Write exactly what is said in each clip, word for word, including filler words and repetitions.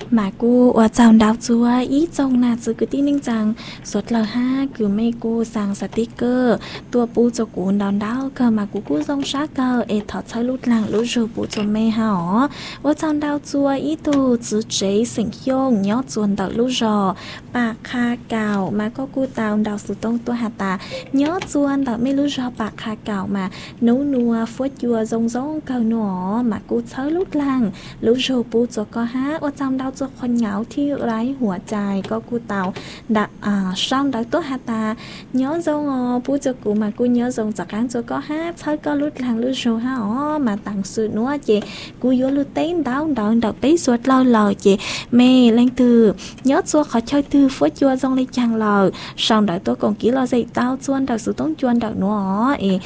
mà cô ở trong đào chúa ý trong là sự cứ tin rằng suốt là ha cứ mấy cô sang sticker tua pu cho cô đòn đào cơ mà cô cô trong sát cơ e thọ chơi lút làng lút rồi pu cho mẹ hả ở trong đào chúa ý tu chữ chế sinh hiong nhớ chuồn đào lút rồi bạc kha cào mà có cô tàu đào sự tông tua hạt ta nhớ chuồn đào mấy lút rồi bạc kha cào mà nấu nua phốt chua rong rong cơ nọ mà cô chơi lút làng lút rồi pu cho có ha ở trong đào choคนเหงาที่ไร้หัวใจก็กูเตาดักอ่าช่องดักตัวฮาตาnhớ dâu ngò bố cho cụ mà cô nhớ dòng giặc ăn cho có hát thấy có lút làng lút sầu ha ó mà tặng sự nữa chị cô vô lút tên đau đau đau bé suốt lâu lời chị mẹ lên từ nhớ cho khỏi chơi từ phốt chua dòng lên chàng lời xong đợi tôi còn kỹ lo dậy tao chuan đợi sự tốn chuan đợi nữa ê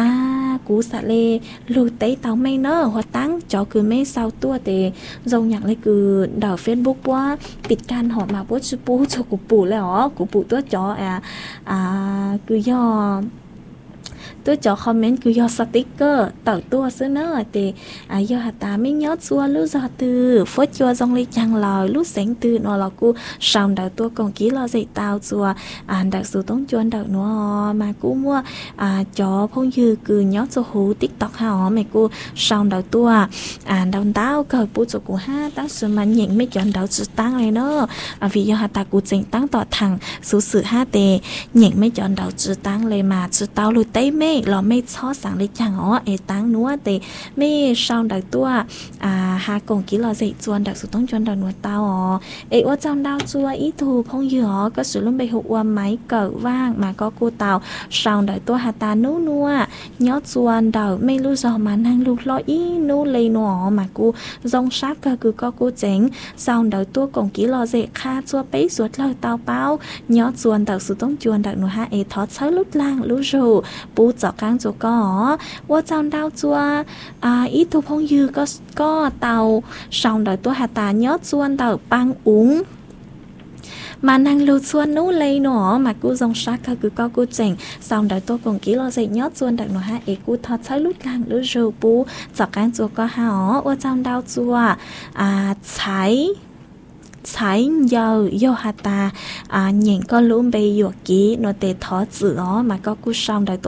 à cú xả lê lút tế tao mê nơ hoặc tăng cho cứ mê sau tua thì dòng nhạc lấy cứ đợi Facebook quáปิดการหอมาว่าชูปูโชกุปูแล้วอ๋อกูปูตัวจออ่ะอ่าคือย่อตัวจอคอมเมนต์คือย่อสติ๊กเกอร์ต่อตัวซื้อเนอะแต่อ่ะย่อหาตาไม่ยอดซัวรู้จอตือฟดจัวจงเลยจังลอยรู้เสียงตือนอเรากูสาวดาวตัวกองกี้เราใส่ตาวจัวอ่านดักสู่ต้องจวนดักนัวมากูมั่วอ่าจอพงยือคือยอดโซหูติ๊กต็อกฮะอ๋อแม่กูสาวดาวตัวอ่านดาวดาวเกิดปูจกูห้าตั้งส่วนมันหญิงไม่จอนดาวจุดตั้งเลยเนอะอ่ะวิย่อหาตากูเจงตั้งต่อทางสู่สื่อห้าเตหญิงไม่จอนดาวจุดตั้งเลยมาจุดเต้าลุยเต้เม่เราไม่ชอบสั่งเลยจังอ๋อเอตังนัวเตไม่ชาวดักตัวอ่าหากงกี้เราใส่จวนดักสุดต้องจวนดักนัวเต้าอ๋อเอว่าจำดาวจัวอีทูพงยือก็สุดลุ่มไปหัวไม้เกิดว่างมาก็กูเต้าชาวดักตัวหาตานู้นัวยอดจวนดักไม่รู้จอมานั่งลูกล้ออีนู้เลยนัวมากูจงชักก็คือก็กูเจ๋งชาวดักตัวกงกี้เราใส่ค่าจัวไปสวดเลยเต้าเป้ายอดจวนดักสุดต้องจวนดักนัวฮะเอทอดใช้ลุดล่างลุจูปูจอกกลางจุกก็ว่าเจ้าดาวจัวอ่าอีทุพงยือก็ก็เตาสองดอยตัวหาตายอดส่วนเตาปังอุ้งมานั่งลูส่วนนู้นเลยหนอมากูจงชักก็คือก็กูเจ๋งสองดอยตัวกงกี้เราใส่ยอดส่วนดักหนูฮะเอกูทอดใช้ลุดล่างลุจูปูจอกกลางจุกก็หาอ๋อว่าเจ้าดาวจัวอ่าใช้ใช้ยาวยาหาตาอ่าหญิงก็ลุ้มไปหยวกกี้นวเตทอดจื๋อมาก็กูชอบได้ตัว